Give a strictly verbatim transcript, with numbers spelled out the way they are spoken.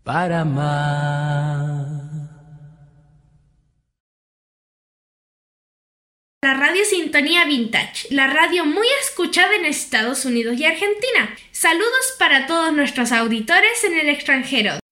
para amar. La radio Sintonía Vintage, la radio muy escuchada en Estados Unidos y Argentina. Saludos para todos nuestros auditores en el extranjero.